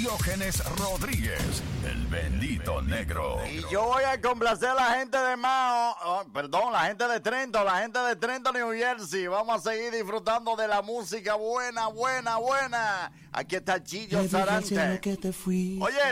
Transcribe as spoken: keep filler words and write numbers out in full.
Diógenes Rodríguez, el bendito negro. Y yo voy a complacer a la gente de Mao, oh, perdón, la gente de Trenton, la gente de Trenton, New Jersey. Vamos a seguir disfrutando de la música buena, buena, buena. Aquí está Chillo Sarante. Que te fui. Oye